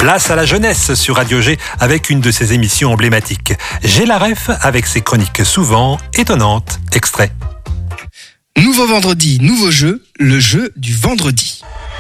Place à la jeunesse sur Radio G avec une de ses émissions emblématiques. J'ai la ref avec ses chroniques souvent étonnantes. Extrait. Nouveau vendredi, nouveau jeu, le jeu du vendredi.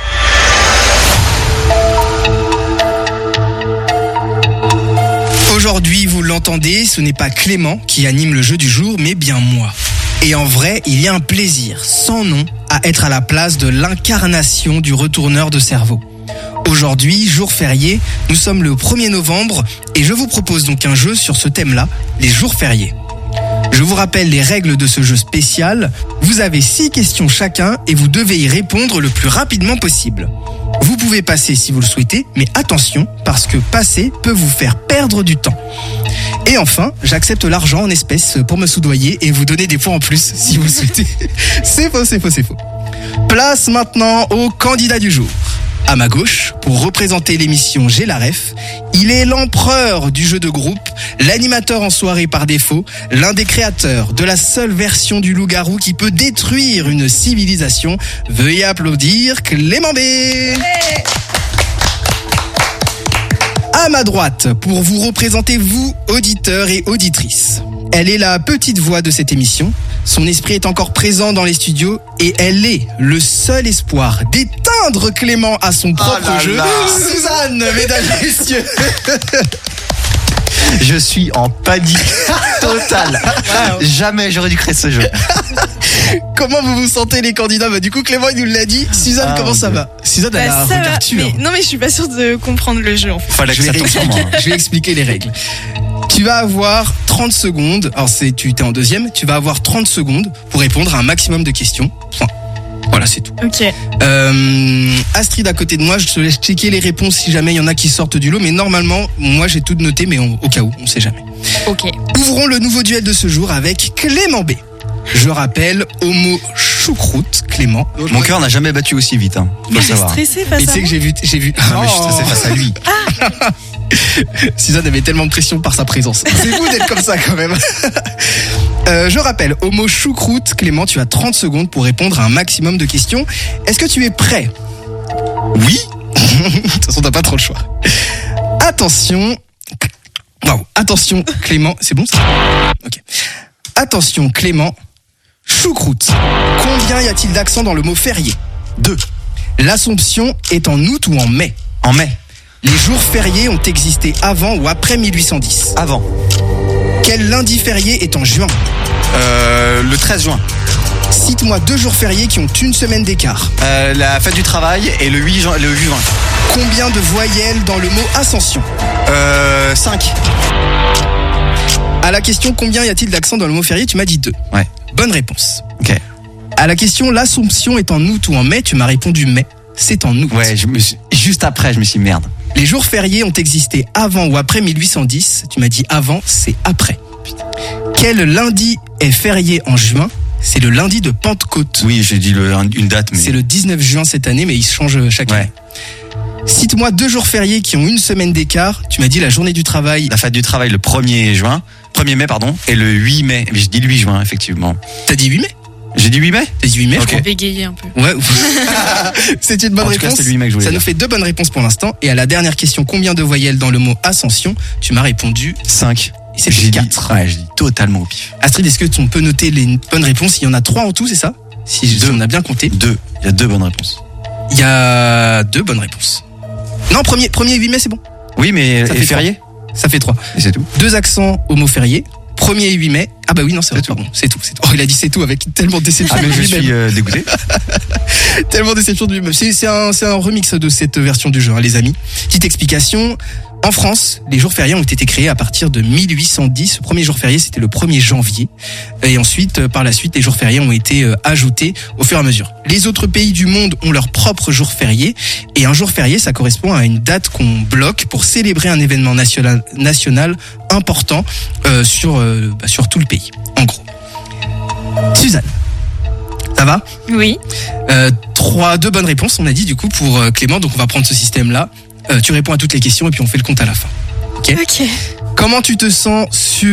Aujourd'hui, vous l'entendez, ce n'est pas Clément qui anime le jeu du jour, mais bien moi. Et en vrai, il y a un plaisir sans nom à être à la place de l'incarnation du retourneur de cerveau. Aujourd'hui, jour férié, nous sommes le 1er novembre et je vous propose donc un jeu sur ce thème-là, les jours fériés. Je vous rappelle les règles de ce jeu spécial. Vous avez 6 questions chacun et vous devez y répondre le plus rapidement possible. Vous pouvez passer si vous le souhaitez, mais attention, parce que passer peut vous faire perdre du temps. Et enfin, j'accepte l'argent en espèces pour me soudoyer et vous donner des points en plus si vous le souhaitez. C'est faux. Place maintenant au candidat du jour. À ma gauche, pour représenter l'émission J'ai la ref, il est l'empereur du jeu de groupe, l'animateur en soirée par défaut, l'un des créateurs de la seule version du loup-garou qui peut détruire une civilisation. Veuillez applaudir Clément B. À ma droite, pour vous représenter vous, auditeurs et auditrices. Elle est la petite voix de cette émission. Son esprit est encore présent dans les studios et elle est le seul espoir d'éteindre Clément à son propre jeu. Suzanne, mesdames et messieurs. Je suis en panique totale. Jamais j'aurais dû créer ce jeu. Comment vous vous sentez les candidats ? Du coup, Clément il nous l'a dit. Suzanne, comment ça va ? Suzanne, elle a regarde-tu. Non mais je suis pas sûre de comprendre le jeu en fait. Fallait que ça tombe sur moi. Je vais expliquer les règles. Tu vas avoir 30 secondes, alors tu es en deuxième, tu vas avoir 30 secondes pour répondre à un maximum de questions. Point. Voilà, c'est tout. Ok. Astrid à côté de moi, je te laisse checker les réponses si jamais il y en a qui sortent du lot, mais normalement, moi j'ai tout noté, mais au cas où, on sait jamais. Ok. Ouvrons le nouveau duel de ce jour avec Clément B. Je rappelle, homo choucroute, Clément. Mon cœur n'a jamais battu aussi vite, hein. Faut Mais le t'es savoir. stressé face Et tu à sais que moi. j'ai vu. Non, mais je suis stressé face à lui. Suzanne avait tellement de pression par sa présence. C'est fou d'être comme ça quand même. Je rappelle, homo choucroute, Clément, tu as 30 secondes pour répondre à un maximum de questions. Est-ce que tu es prêt ? Oui. De toute façon, t'as pas trop le choix. Attention. Wow. Attention, Clément. C'est bon ça ? Ok. Attention, Clément. Choucroute. Combien y a-t-il d'accents dans le mot férié ? 2. L'Assomption est en août ou en mai ? En mai. Les jours fériés ont existé avant ou après 1810 ? Avant. Quel lundi férié est en juin ? Le 13 juin. Cite-moi 2 jours fériés qui ont une semaine d'écart. La fête du travail et le 8 juin. Combien de voyelles dans le mot ascension ? 5. À la question combien y a-t-il d'accents dans le mot férié, tu m'as dit 2. Ouais. Bonne réponse. Ok. À la question l'Assomption est en août ou en mai, tu m'as répondu mai. C'est en août. Ouais, juste après, je me suis dit merde. Les jours fériés ont existé avant ou après 1810, tu m'as dit avant, c'est après. Putain. Quel lundi est férié en juin ? C'est le lundi de Pentecôte. Oui, j'ai dit une date, mais... C'est le 19 juin cette année, mais il se change chaque année. Cite-moi 2 jours fériés qui ont une semaine d'écart. Tu m'as dit la journée du travail. La fête du travail le 1er mai, et le 8 mai. J'ai dit le 8 juin, effectivement. T'as dit 8 mai ? J'ai dit 8 mai ? T'as dit 8 mai, Ok. je crois. Bégayer un peu. Ouais. C'est une bonne En tout cas, réponse. c'était le 8 mai que je voulais Ça dire. nous fait 2 bonnes réponses pour l'instant. Et à la dernière question, combien de voyelles dans le mot ascension ? Tu m'as répondu 5. et c'était J'ai 4. Ouais, j'ai dit totalement au pif. Astrid, est-ce que on peut noter les bonnes réponses ? Il y en a 3 en tout, c'est ça ? Si on a bien compté. 2. Il y a 2 bonnes réponses. Il y a 2 bonnes réponses. Non, premier 8 mai, c'est bon. Oui, mais Ça et fait férié ? Ça fait 3. Et c'est tout. 2 accents au mot férié. 1er et 8 mai. Ah bah oui, non, c'est vrai, C'est tout. pardon. C'est tout. Oh, il a dit c'est tout avec tellement de déception. Ah, mais de je lui-même. suis dégoûté. Tellement de déception de lui-même. C'est un remix de cette version du jeu, hein, les amis. Petite explication. En France, les jours fériés ont été créés à partir de 1810. Le premier jour férié, c'était le 1er janvier. Et ensuite, par la suite, les jours fériés ont été ajoutés au fur et à mesure. Les autres pays du monde ont leur propre jour férié. Et un jour férié, ça correspond à une date qu'on bloque pour célébrer un événement national important sur tout le pays, en gros. Suzanne, ça va ? Oui. 2 bonnes réponses, on a dit du coup pour Clément. Donc on va prendre ce système-là. Tu réponds à toutes les questions et puis on fait le compte à la fin. Ok. Comment tu te sens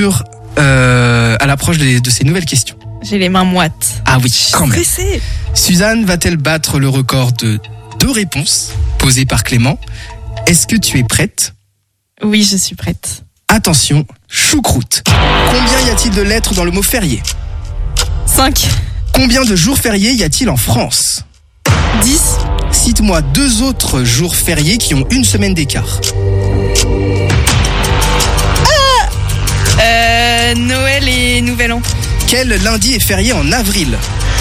à l'approche de ces nouvelles questions ? J'ai les mains moites. Ah oui, quand même. Stressée. Suzanne va-t-elle battre le record de 2 réponses posées par Clément ? Est-ce que tu es prête ? Oui, je suis prête. Attention, choucroute. Combien y a-t-il de lettres dans le mot férié ? 5, Combien de jours fériés y a-t-il en France ? 10, Cite-moi 2 autres jours fériés qui ont une semaine d'écart. Noël et Nouvel An. Quel lundi est férié en avril ?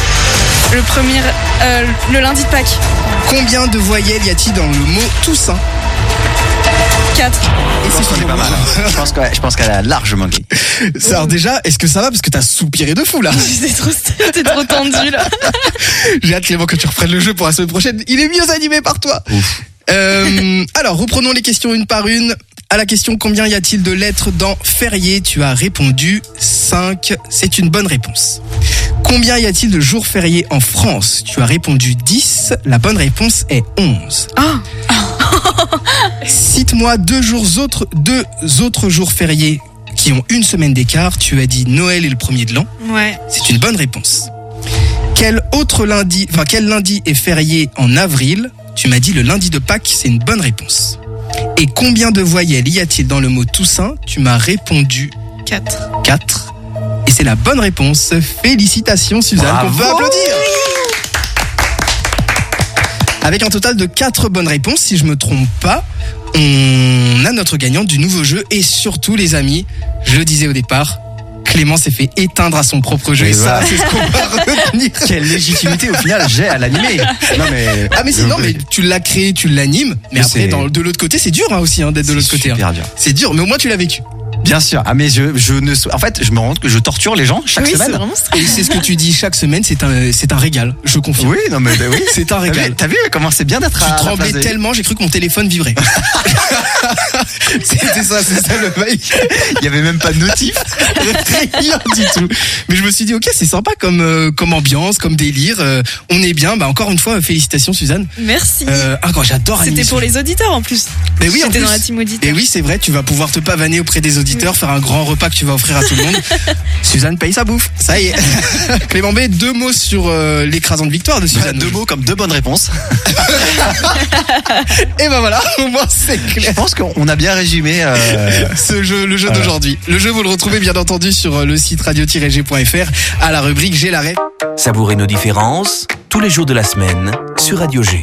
Le lundi de Pâques. Combien de voyelles y a-t-il dans le mot Toussaint ? 4. Et Je pense qu'on est pas mal. Je pense qu'elle a largement gagné. Alors déjà, est-ce que ça va ? Parce que t'as soupiré de fou là. T'es trop tendu là. J'ai hâte Clément que tu reprennes le jeu pour la semaine prochaine. Il est mieux animé par toi. Alors, reprenons les questions une par une. À la question combien y a-t-il de lettres dans férié, tu as répondu 5. C'est une bonne réponse. Combien y a-t-il de jours fériés en France ? Tu as répondu 10. La bonne réponse est 11. Cite-moi 2 autres jours fériés qui ont une semaine d'écart. Tu as dit Noël et le 1er de l'an. Ouais. C'est une bonne réponse. Quel lundi est férié en avril ? Tu m'as dit le lundi de Pâques, c'est une bonne réponse. Et combien de voyelles y a-t-il dans le mot Toussaint ? Tu m'as répondu 4. 4. Et c'est la bonne réponse. Félicitations Suzanne, Bravo. qu'on peut applaudir. Avec un total de 4 bonnes réponses, si je me trompe pas, on a notre gagnante du nouveau jeu. Et surtout les amis, je le disais au départ, Clément s'est fait éteindre à son propre jeu. Mais Et ça, voilà. c'est ce qu'on va retenir. Quelle légitimité au final j'ai à l'animer. Non mais. Ah mais mais tu l'as créé, tu l'animes. Mais Mais après, de l'autre côté, c'est dur aussi d'être de l'autre côté. Super dur. C'est dur, mais au moins tu l'as vécu. Bien sûr. Ah mais je ne. En fait, je me rends compte que je torture les gens chaque Oui, c'est semaine. vraiment stressant. Et c'est ce que tu dis chaque semaine, c'est un régal, je confirme. Oui, non mais oui. C'est un régal. T'as vu comment c'est bien d'être Tu à la tremblais place de- tellement, j'ai cru que mon téléphone vibrait. c'est ça le bail. Il y avait même pas de notif. Rien du tout. Mais je me suis dit, ok, c'est sympa comme ambiance, comme délire. On est bien. Encore une fois, félicitations Suzanne. Merci. Quand j'adore C'était animer pour ce jeu. les auditeurs en plus. Mais oui, en J'étais plus. dans la team auditeur. Et oui, c'est vrai, tu vas pouvoir te pavaner auprès des auditeurs, faire un grand repas que tu vas offrir à tout le monde. Suzanne paye sa bouffe. Ça y est. Clément B, 2 mots sur l'écrasante victoire de Suzanne. 2 mots comme 2 bonnes réponses. Et voilà, au moins c'est Je clair. pense qu'on a bien résumé. Le jeu d'aujourd'hui. Le jeu, vous le retrouvez bien entendu sur le site radio-g.fr à la rubrique J'ai la ref. Savourez nos différences tous les jours de la semaine sur Radio G.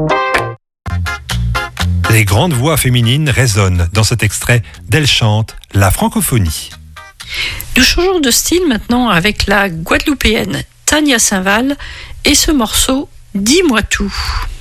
Les grandes voix féminines résonnent dans cet extrait d'Elle chante la francophonie. Nous changeons de style maintenant avec la guadeloupéenne Tania Saint-Val et ce morceau Dis-moi tout.